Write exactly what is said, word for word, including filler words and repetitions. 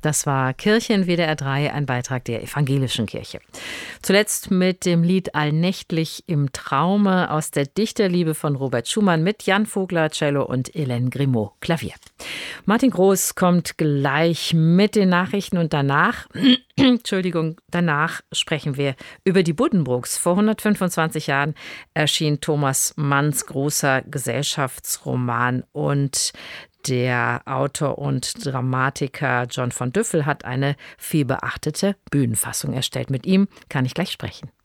Das war Kirche in W D R drei, ein Beitrag der Evangelischen Kirche. Zuletzt mit dem Lied Allnächtlich im Traume aus der Dichterliebe von Robert Schumann mit Jan Vogler, Cello und Hélène Grimaud, Klavier. Martin Groß kommt gleich mit den Nachrichten und danach, Entschuldigung, danach sprechen wir über die Buddenbrooks. Vor hundertfünfundzwanzig Jahren erschien Thomas Manns großer Gesellschaftsroman und der Autor und Dramatiker John von Düffel hat eine vielbeachtete Bühnenfassung erstellt. Mit ihm kann ich gleich sprechen.